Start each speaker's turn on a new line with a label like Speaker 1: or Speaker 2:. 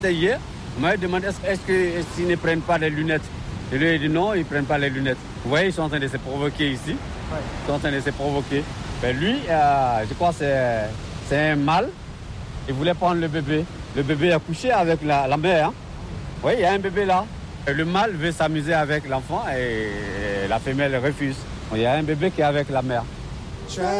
Speaker 1: Hier, on m'a demandé est-ce qu'ils ne prennent pas les lunettes. Je lui ai dit non, ils ne prennent pas les lunettes. Vous voyez, ils sont en train de se provoquer ici. Ouais. Ils sont en train de se provoquer. Mais lui, je crois que c'est un mâle. Il voulait prendre le bébé. Le bébé a couché avec la mère. Hein. Oui, il y a un bébé là. Et le mâle veut s'amuser avec l'enfant et la femelle refuse. Il y a un bébé qui est avec la mère.